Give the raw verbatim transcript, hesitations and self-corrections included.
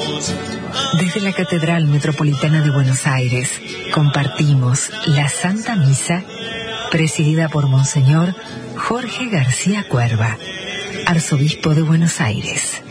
Desde la Catedral Metropolitana de Buenos Aires compartimos la Santa Misa presidida por Monseñor Jorge García Cuerva, Arzobispo de Buenos Aires.